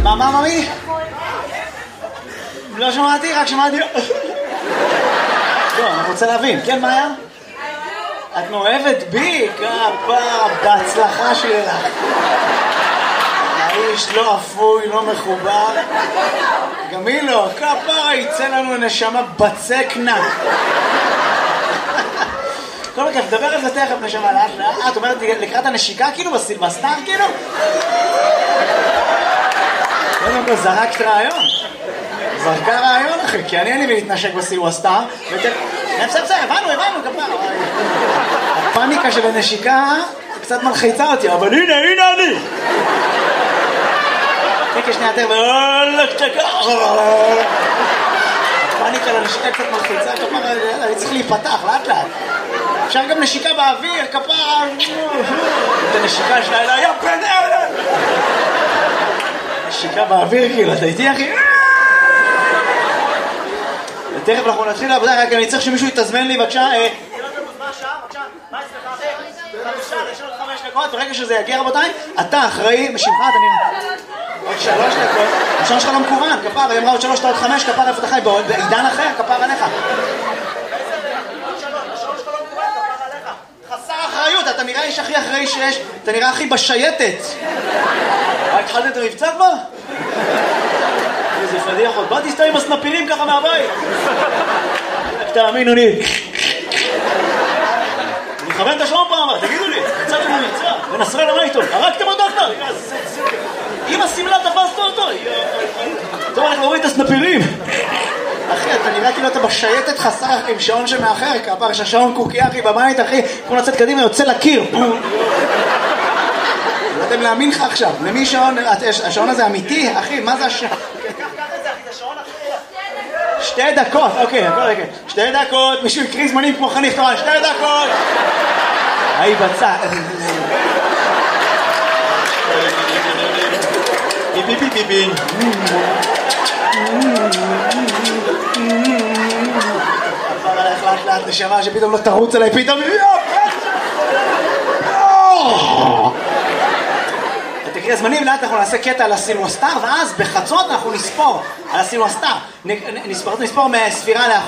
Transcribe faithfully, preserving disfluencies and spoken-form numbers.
מה, מה, ממי? לא שמעתי, רק שמעתי... לא, אני רוצה להבין. כן, מה היה? את מאוהבת בי? כפרה, בהצלחה שלך. האיש לא אפוי, לא מחובר. גם היא לא, כפרה, יצא לנו נשמה בצקנה. כל מקרה, תדבר על זה תכף נשמה לאט לאט. את אומרת לקראת הנשיקה כאילו בסילבסטר כאילו? קודם כל זרקת רעיון. זרקה רעיון אחי, כי אני אין לי להתנשק בסילבסטר. בסדר, בסדר, הבנו, הבנו, כפרה. הפאניקה של הנשיקה קצת מלחיצה אותי, אבל הנה, הנה אני. תקי שנייה יותר, ואולך צ'קה. הפאניקה לנשיקה קצת מלחיצה, כפרה, אני צריך להיפתח, לאט לאט. אפשר גם נשיקה באוויר, כפרה. את הנשיקה שלה, אלא היה בן אלה. נשיקה באוויר, כאילו, אתה איתי אחי? ותכף אנחנו נתחיל לעבודה, רק אני צריך שמישהו יתזמן לי, בבקשה. ברגע שזה יגיע רבותיי, אתה אחראי, משמך אתה נראה עוד שלוש דקות, השעון שלך לא מקוון, כפר, היא אמרה עוד שלוש, עוד חמש, כפר איפה אתה חי, בעידן אחר, כפר עליך חסר אחריות, אתה נראה איש הכי אחראי שיש, אתה נראה הכי בשייטת. התחלת את המבצע כבר? איזה פדיח עוד, באתי סתם עם הסנפירים ככה מהבית. תאמינו לי, אני מכוון את השעון פעם, תגידו לי, יצאתם למבצע, ונסרה למה איתו, הרגתם אותו כבר, אם הסמלה תפסת אותו, טוב, אנחנו רואים את הסנפירים. אחי, אתה נראה כאילו אתה בשייטת חסר עם שעון שמאחר, כפר שהשעון קוקי אחי בבית, אחי, כמו לצאת קדימה, יוצא לקיר. לא אתם להאמין לך עכשיו, למי שעון, השעון הזה אמיתי, אחי, מה זה השעון? קח את זה אחי, זה שעון אחי. שתי דקות, אוקיי, שתי דקות, מישהו יקריא זמנים כמו חניך תורן, שתי דקות. היי בצע. ביבי ביבי ביבי. עבר עליך לאט לאט נשמה שפתאום לא תרוץ עליי פתאום. תקריא הזמנים, לאט אנחנו נעשה קטע על הסילבסטר, ואז בחצות אנחנו נספור על הסילבסטר. נספור מהספירה לאחור.